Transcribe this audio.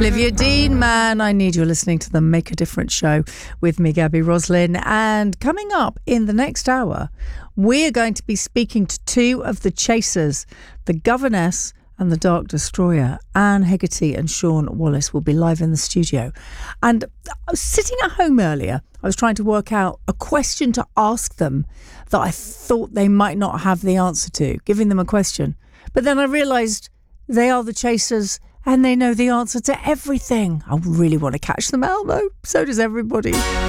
Olivia Dean, man, I need you listening to the Make a Difference show with me, Gabby Roslin. And coming up in the next hour, we're going to be speaking to two of the chasers, the Governess and the Dark Destroyer. Anne Hegarty and Sean Wallace will be live in the studio. And I was sitting at home earlier. I was trying to work out a question to ask them that I thought they might not have the answer to, giving them a question. But then I realised they are the chasers and they know the answer to everything. I really want to catch them out, though. So does everybody.